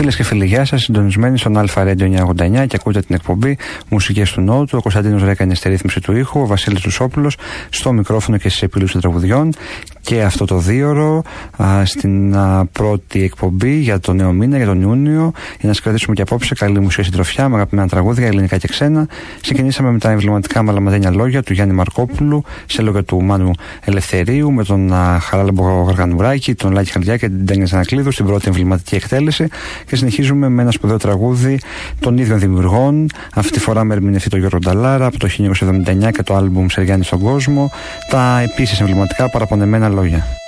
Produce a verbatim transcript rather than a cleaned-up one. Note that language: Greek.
Φίλες και φίλοι, γεια σας. Συντονισμένοι στον Αλφα Radio εννιακόσια ογδόντα εννιά και ακούτε την εκπομπή Μουσικές του Νότου. Ο Κωνσταντίνος Ρέκα είναι στη ρύθμιση του ήχου, ο Βασίλης Λουσόπουλος στο μικρόφωνο και στις επιλογές των τραγουδιών. Και αυτό το δίωρο α, στην α, πρώτη εκπομπή για τον νέο μήνα, για τον Ιούνιο, για να σας κρατήσουμε και απόψε καλή μουσική συντροφιά με αγαπημένα τραγούδια, ελληνικά και ξένα. Ξεκινήσαμε με τα εμβληματικά μαλαματένια λόγια του Γιάννη Μαρκόπουλου, σε λόγια του Μάνου Ελευθερίου, με τον Χαράλαμπο Γαργανουράκη, τον Λάκη Χαλιά και την Τένια Ζανακλείδου στην πρώτη εμβληματική εκτέλεση. Και συνεχίζουμε με ένα σπουδαίο τραγούδι των ίδιων δημιουργών, αυτή τη φορά με ερμηνευτή τον Γιώργο Νταλάρα από το χίλια εννιακόσια εβδομήντα εννιά και το άλμπουμ Σεριάννη στον κόσμο, τα επίσης εμβληματικά παραπονεμένα λόγια.